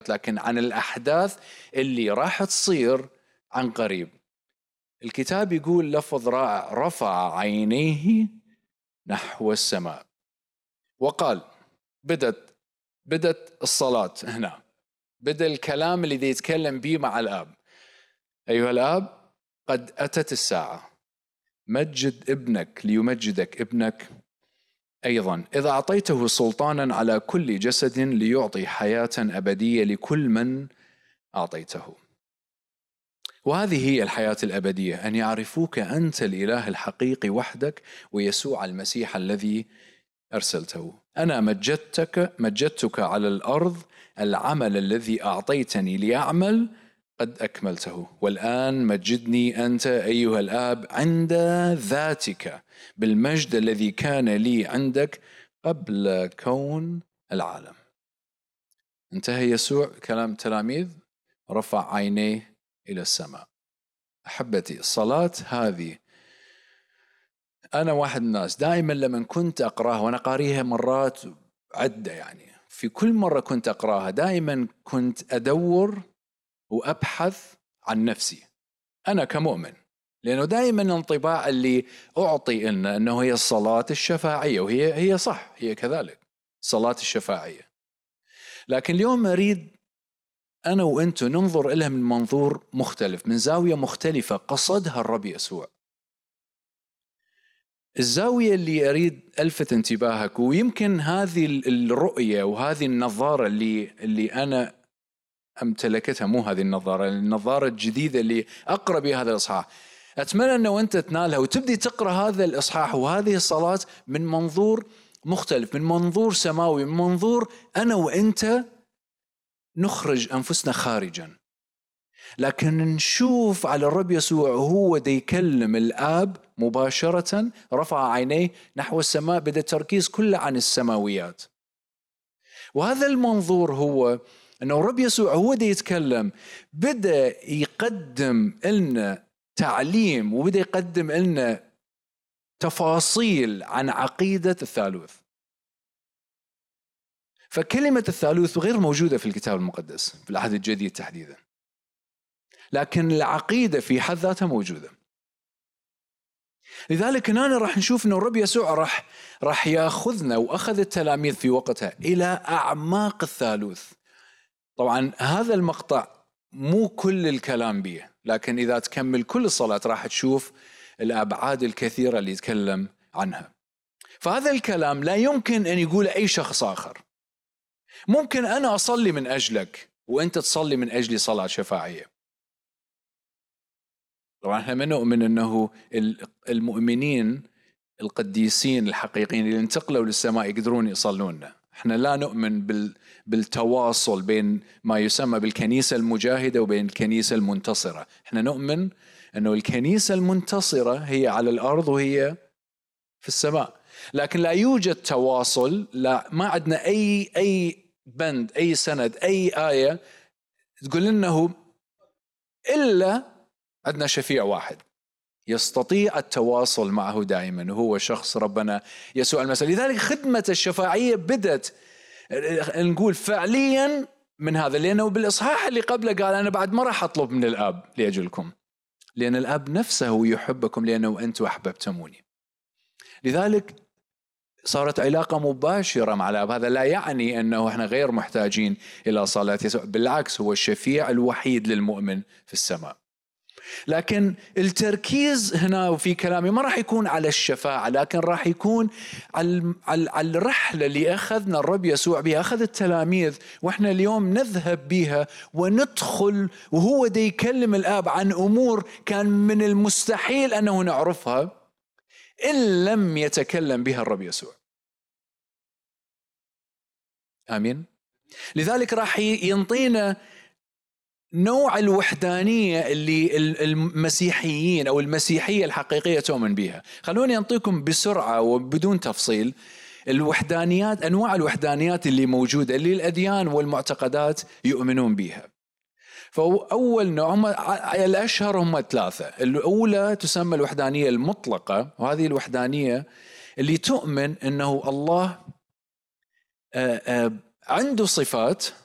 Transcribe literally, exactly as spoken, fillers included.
لكن عن الأحداث اللي راح تصير عن قريب. الكتاب يقول لفظ رائع: رفع عينيه نحو السماء وقال. بدت بدت الصلاة هنا، بدأ الكلام اللي يتكلم به مع الآب: أيها الآب، قد أتت الساعة، مجد ابنك ليمجدك ابنك أيضا، إذا أعطيته سلطانا على كل جسد ليعطي حياة أبدية لكل من أعطيته. وهذه هي الحياة الأبدية، أن يعرفوك أنت الإله الحقيقي وحدك ويسوع المسيح الذي أرسلته. أنا مجدتك مجدتك على الأرض، العمل الذي أعطيتني لأعمل قد أكملته، والآن مجدني أنت أيها الآب عند ذاتك بالمجد الذي كان لي عندك قبل كون العالم. انتهى يسوع كلام تلاميذ، رفع عينيه إلى السماء. أحبتي، الصلاة هذه أنا واحد الناس دائما لما كنت أقرأها، وأنا قاريها مرات عدة، يعني في كل مرة كنت أقرأها دائما كنت أدور وأبحث عن نفسي أنا كمؤمن، لأنه دائما الانطباع اللي أعطي إلنا أنه هي الصلاة الشفاعية، وهي هي صح، هي كذلك صلاة الشفاعية. لكن اليوم أريد أنا وأنتو ننظر إلها من منظور مختلف، من زاوية مختلفة قصدها الرب يسوع. الزاوية اللي أريد ألفت انتباهك، ويمكن هذه الرؤية وهذه النظارة اللي اللي أنا أمتلكتها، مو هذه النظارة، النظارة الجديدة اللي أقرأ بها هذا الإصحاح، أتمنى أنه أنت تنالها وتبدي تقرأ هذا الإصحاح وهذه الصلاة من منظور مختلف، من منظور سماوي، من منظور أنا وأنت نخرج أنفسنا خارجا، لكن نشوف على الرب يسوع وهو دي يكلم الآب مباشرة، رفع عينيه نحو السماء، بدأ التركيز كله عن السماويات. وهذا المنظور هو أنه الرب يسوع هو دي يتكلم، بدأ يقدم لنا تعليم وبدأ يقدم لنا تفاصيل عن عقيدة الثالوث. فكلمة الثالوث غير موجودة في الكتاب المقدس في العهد الجديد تحديدا، لكن العقيدة في حد ذاتها موجودة. لذلك هنا راح نشوف أن الرب يسوع راح راح يأخذنا وأخذ التلاميذ في وقتها إلى أعماق الثالوث. طبعا هذا المقطع مو كل الكلام به، لكن إذا تكمل كل الصلاة راح تشوف الأبعاد الكثيرة اللي يتكلم عنها. فهذا الكلام لا يمكن أن يقول أي شخص آخر. ممكن أنا أصلي من أجلك وأنت تصلي من أجلي صلاة شفاعية. طبعا احنا ما نؤمن أنه المؤمنين القديسين الحقيقيين اللي انتقلوا للسماء يقدرون يصلون. احنا لا نؤمن بال بالتواصل بين ما يسمى بالكنيسة المجاهدة وبين الكنيسة المنتصرة. احنا نؤمن أنه الكنيسة المنتصرة هي على الأرض وهي في السماء، لكن لا يوجد تواصل، لا ما عندنا أي أي بند، أي سند، أي آية تقول لنا إلا عندنا شفيع واحد يستطيع التواصل معه دائما، وهو شخص ربنا يسوع المسيح. لذلك خدمة الشفاعية بدت نقول فعليا من هذا، لأنه بالإصحاح اللي قبله قال أنا بعد ما راح أطلب من الآب لأجلكم، لأن الآب نفسه يحبكم لأنه أنتم أحببتموني. لذلك صارت علاقة مباشرة مع الآب. هذا لا يعني أنه إحنا غير محتاجين إلى صلاة يسوع، بالعكس هو الشفيع الوحيد للمؤمن في السماء. لكن التركيز هنا وفي كلامي ما راح يكون على الشفاعة، لكن راح يكون على على الرحلة اللي أخذنا الرب يسوع بها، أخذ التلاميذ وإحنا اليوم نذهب بها وندخل، وهو دي يكلم الآب عن أمور كان من المستحيل أنه نعرفها إن لم يتكلم بها الرب يسوع. آمين. لذلك راح ينطينا نوع الوحدانية اللي المسيحيين أو المسيحية الحقيقية تؤمن بها. خلوني أنطيكم بسرعة وبدون تفصيل الوحدانيات، أنواع الوحدانيات اللي موجودة اللي الأديان والمعتقدات يؤمنون بها. فأول نوع هم الأشهر هم ثلاثة. الأولى تسمى الوحدانية المطلقة، وهذه الوحدانية اللي تؤمن أنه الله عنده صفات